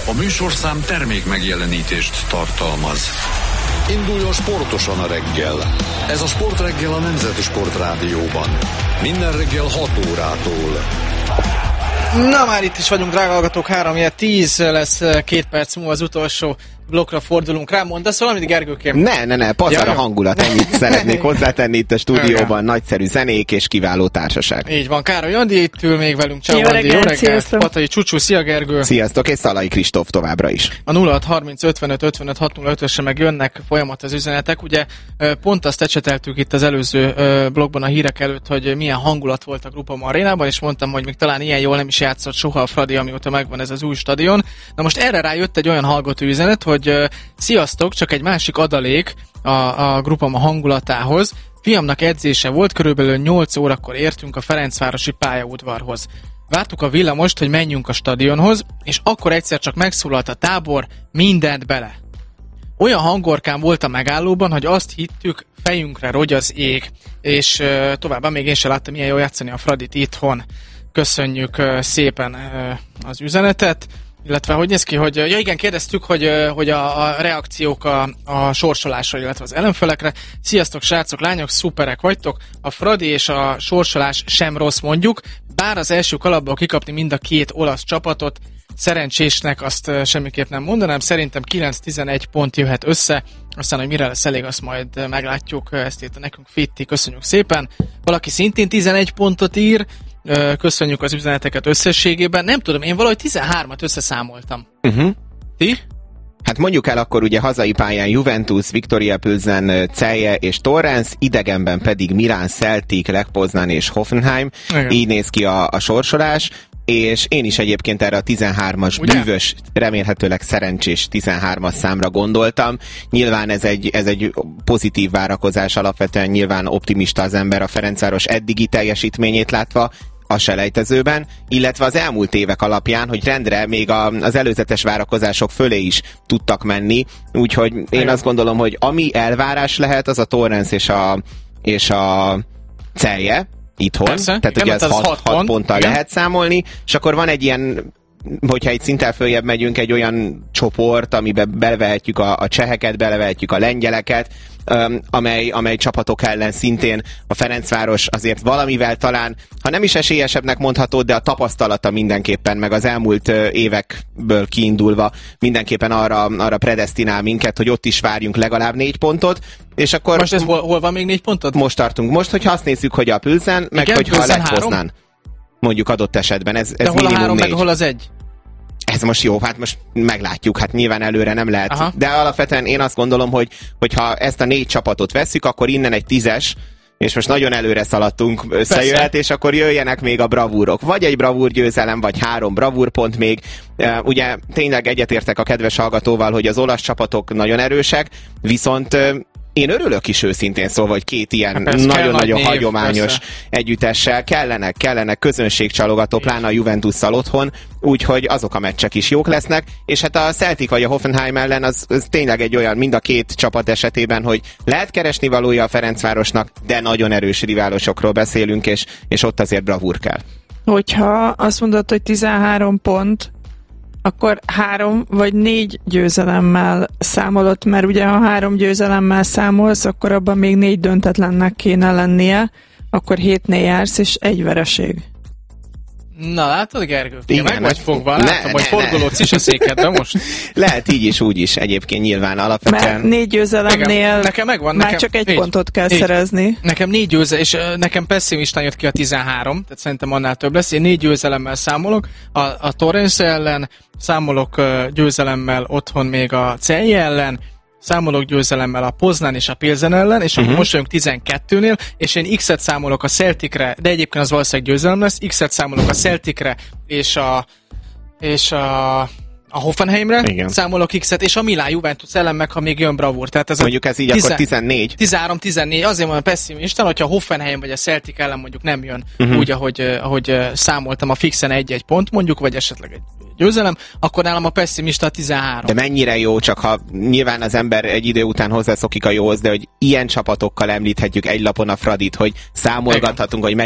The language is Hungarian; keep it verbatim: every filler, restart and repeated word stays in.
A műsorszám termék megjelenítést tartalmaz. Induljon sportosan a reggel. Ez a Sportreggel a Nemzeti Sportrádióban. Minden reggel hat órától. Na már itt is vagyunk, drága hallgatók, három tíz lesz, két perc múlva az utolsó blokkra fordulunk rá. Mondasz valamit, Gergőkém? Ne, ne, ne, pazar a hangulat, ennyit szeretnék hozzátenni itt a stúdióban, nagyszerű zenék és kiváló társaság. Így van, Károly Andi itt ül még velünk, ciao Andi, jó reggelt, Patai Csucsú, szia Gergő. Sziasztok, és Szalai Kristóf továbbra is. A nulla hat harminc ötvenöt ötvenöt hat nulla ötösre meg jönnek folyamat az üzenetek, ugye pont azt ecseteltük itt az előző blogban a hírek előtt, hogy milyen hangulat volt a Groupama arénában, és mondtam, hogy még talán ilyen jól nem is játszott soha a Fradi, amióta megvan ez az új stadion. Na most erre rájött egy olyan hallgató üzenet, hogy hogy sziasztok, csak egy másik adalék a, a Groupama hangulatához. Fiamnak edzése volt, körülbelül nyolc órakor értünk a Ferencvárosi pályaudvarhoz. Vártuk a villamost, hogy menjünk a stadionhoz, és akkor egyszer csak megszólalt a tábor, mindent bele. Olyan hangorkán volt a megállóban, hogy azt hittük, fejünkre rogy az ég. És uh, továbbá még én sem láttam milyen jól játszani a Fradit itthon. Köszönjük uh, szépen uh, az üzenetet. Illetve hogy néz ki, hogy ja igen, kérdeztük, hogy, hogy a, a reakciók a, a sorsolásra, illetve az ellenfelekre. Sziasztok srácok, lányok, szuperek vagytok. A Fradi és a sorsolás sem rossz mondjuk, bár az első kalapból kikapni mind a két olasz csapatot, szerencsésnek azt semmiképp nem mondanám. Szerintem kilenc-tizenegy pont jöhet össze, aztán, hogy mire lesz elég, azt majd meglátjuk. Ezt itt nekünk Fitti, köszönjük szépen. Valaki szintén tizenegy pontot ír, köszönjük az üzeneteket összességében. Nem tudom, én valahogy tizenhármat összeszámoltam. Uh-huh. Ti? Hát mondjuk el akkor ugye hazai pályán Juventus, Viktoria Plzen, Celje és Torrens, idegenben pedig Milán, Celtic, Lech Poznan és Hoffenheim. Igen. Így néz ki a, a sorsolás. És én is egyébként erre a tizenhármas ugye? Bűvös, remélhetőleg szerencsés tizenhármas számra gondoltam. Nyilván ez egy, ez egy pozitív várakozás, alapvetően nyilván optimista az ember a Ferencváros eddigi teljesítményét látva a selejtezőben, illetve az elmúlt évek alapján, hogy rendre még a, az előzetes várakozások fölé is tudtak menni, úgyhogy én igen. Azt gondolom, hogy ami elvárás lehet, az a Torrens és a, és a Celje, itthon, persze, tehát igen, ugye ez hat pont, ponttal igen. Lehet számolni, és akkor van egy ilyen, hogyha egy szinten följebb megyünk, egy olyan csoport, amiben belevehetjük a, a cseheket, belevehetjük a lengyeleket, um, amely, amely csapatok ellen szintén a Ferencváros azért valamivel talán, ha nem is esélyesebbnek mondható, de a tapasztalata mindenképpen, meg az elmúlt uh, évekből kiindulva mindenképpen arra, arra predesztinál minket, hogy ott is várjunk legalább négy pontot, és akkor... Most ez hol, hol van még négy pontod? Most tartunk. Most, hogyha azt nézzük, hogy a Plzen, meg igen, hogyha a Lech Poznan, mondjuk adott esetben, ez, ez de hol minimum a három, négy. meg hol az egy? Ez most jó, hát most meglátjuk, hát nyilván előre nem lehet. Aha. De alapvetően én azt gondolom, hogy hogyha ezt a négy csapatot vesszük, akkor innen egy tízes, és most nagyon előre szaladtunk, összejöhet, és akkor jöjjenek még a bravúrok. Vagy egy bravúr győzelem, vagy három bravúrpont még. Ugye tényleg egyetértek a kedves hallgatóval, hogy az olasz csapatok nagyon erősek, viszont én örülök is őszintén szólva, hogy két ilyen nagyon-nagyon hagyományos persze. Együttessel kellenek, kellenek közönségcsalogató, pláne a Juventusszal otthon, úgyhogy azok a meccsek is jók lesznek, és hát a Celtic vagy a Hoffenheim ellen az, az tényleg egy olyan, mind a két csapat esetében, hogy lehet keresni valója a Ferencvárosnak, de nagyon erős riválosokról beszélünk, és, és ott azért bravúr kell. Hogyha azt mondod, hogy tizenhárom pont, akkor három vagy négy győzelemmel számolod, mert ugye ha három győzelemmel számolsz, akkor abban még négy döntetlennek kéne lennie, akkor hétnél jársz, és egy vereség. Na látod, Gergő? Igen, meg vagy fogva, látom, hogy forgolódsz is a székedben most. Lehet így is, úgy is egyébként nyilván alapvetően. Mert négy győzelemnél nekem megvan, már nekem, csak egy négy, pontot kell négy. szerezni. Nekem négy győzelem, és uh, nekem pessimistán jött ki a tizenhárom, tehát szerintem annál több lesz. Én négy győzelemmel számolok, a, a Torrens ellen, számolok uh, győzelemmel otthon még a Celje ellen, számolok győzelemmel a Poznan és a Pilzen ellen, és uh-huh. most vagyunk tizenkettőnél, és én X-et számolok a Celticre, de egyébként az valószínűleg győzelem lesz, X-et számolok a Celticre és a, és a, a Hoffenheimre, igen. Számolok X-et, és a Milán Juventus ellen meg, ha még jön bravúr. Tehát ez mondjuk ez így tizen, akkor tizennégy. tizenhárom tizennégy, azért van a pessimisten, hogyha a Hoffenheim vagy a Celtic ellen mondjuk nem jön uh-huh. úgy, ahogy, ahogy számoltam a fixen egy-egy pont mondjuk, vagy esetleg egy győzelem, akkor nálam a pessimista a tizenhárom. De mennyire jó, csak ha nyilván az ember egy idő után hozzászokik a jóhoz, de hogy ilyen csapatokkal említhetjük egy lapon a Fradit, hogy számolgathatunk, hogy meg